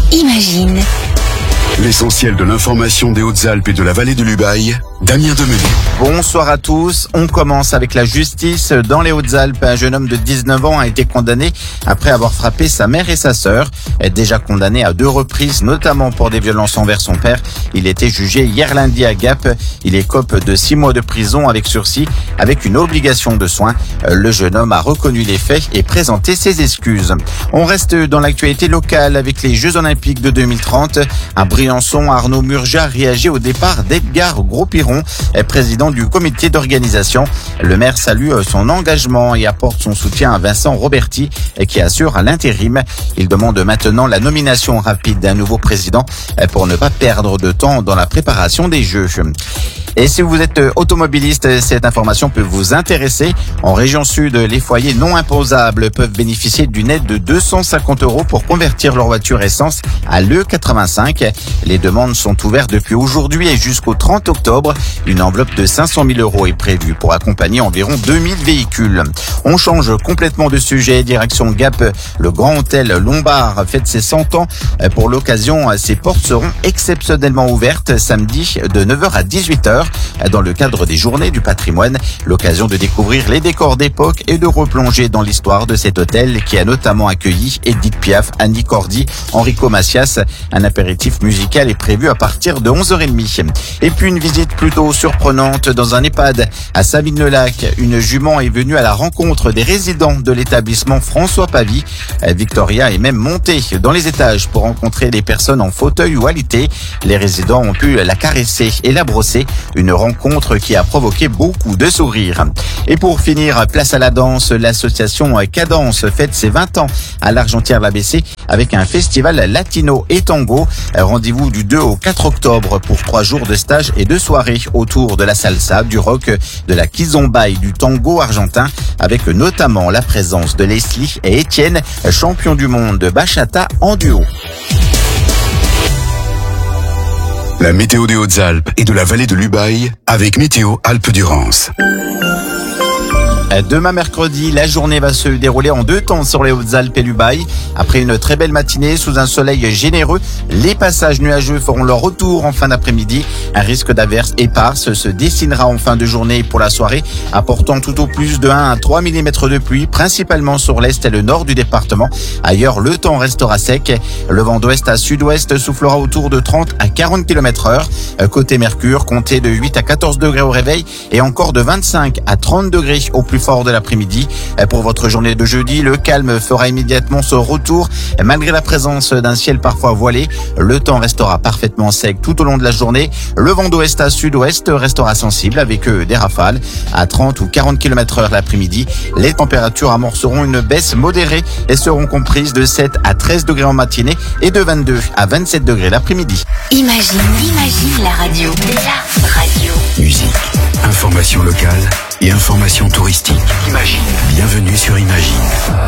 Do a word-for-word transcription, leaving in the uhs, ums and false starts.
Imagine. L'essentiel de l'information des Hautes-Alpes et de la vallée de l'Ubaye, Damien Demené. Bonsoir à tous. On commence avec la justice. Dans les Hautes-Alpes, un jeune homme de dix-neuf ans a été condamné après avoir frappé sa mère et sa sœur. Déjà condamné à deux reprises, notamment pour des violences envers son père. Il était jugé hier lundi à Gap. Il écope de six mois de prison avec sursis, avec une obligation de soins. Le jeune homme a reconnu les faits et présenté ses excuses. On reste dans l'actualité locale avec les Jeux Olympiques de deux mille trente. À Briançon, Arnaud Murja réagit au départ d'Edgar Gros-Piron, président du comité d'organisation. Le maire salue son engagement et apporte son soutien à Vincent Roberti, qui assure à l'intérim. Il demande maintenant la nomination rapide d'un nouveau président pour ne pas perdre de temps dans la préparation des Jeux. Et si vous êtes automobiliste, cette information peut vous intéresser. En région sud, les foyers non imposables peuvent bénéficier d'une aide de deux cent cinquante euros pour convertir leur voiture essence à l'E quatre-vingt-cinq. Les demandes sont ouvertes depuis aujourd'hui et jusqu'au trente octobre. Une enveloppe de cinq cent mille euros est prévue pour accompagner environ deux mille véhicules. On change complètement de sujet. Direction Gap, le Grand Hôtel Lombard fête ses cent ans. Pour l'occasion, ses portes seront exceptionnellement ouvertes samedi de neuf heures à dix-huit heures. Dans le cadre des Journées du patrimoine, l'occasion de découvrir les décors d'époque et de replonger dans l'histoire de cet hôtel qui a notamment accueilli Edith Piaf, Annie Cordy, Enrico Macias. Un apéritif musical est prévu à partir de onze heures trente. Et puis une visite plutôt surprenante dans un EHPAD à Savines-le-Lac. Une jument est venue à la rencontre des résidents de l'établissement François Pavie. Victoria est même montée dans les étages pour rencontrer des personnes en fauteuil ou alité. Les résidents ont pu la caresser et la brosser. Une rencontre qui a provoqué beaucoup de sourires. Et pour finir, place à la danse. L'association Cadence fête ses vingt ans à l'Argentière-l'A B C avec un festival latino et tango. Rendez-vous du deux au quatre octobre pour trois jours de stage et de soirées autour de la salsa, du rock, de la kizomba et du tango argentin, avec notamment la présence de Leslie et Étienne, champions du monde de bachata en duo. La météo des Hautes-Alpes et de la vallée de l'Ubaye avec Météo Alpes-Durance. Demain mercredi, la journée va se dérouler en deux temps sur les Hautes-Alpes et l'Ubaye. Après une très belle matinée sous un soleil généreux, les passages nuageux feront leur retour en fin d'après-midi. Un risque d'averse éparse se dessinera en fin de journée pour la soirée, apportant tout au plus de un à trois millimètres de pluie, principalement sur l'est et le nord du département. Ailleurs, le temps restera sec. Le vent d'ouest à sud-ouest soufflera autour de trente à quarante kilomètres heure. Côté Mercure, comptez de huit à quatorze degrés au réveil et encore de vingt-cinq à trente degrés au plus fort de l'après-midi. Pour votre journée de jeudi, le calme fera immédiatement son retour. Malgré la présence d'un ciel parfois voilé, le temps restera parfaitement sec tout au long de la journée. Le vent d'ouest à sud-ouest restera sensible avec des rafales à trente ou quarante kilomètres heure l'après-midi. Les températures amorceront une baisse modérée et seront comprises de sept à treize degrés en matinée et de vingt-deux à vingt-sept degrés l'après-midi. Imagine, imagine la radio. La radio. Musique, information locale et information touristique. Imagine. Bienvenue sur Imagine.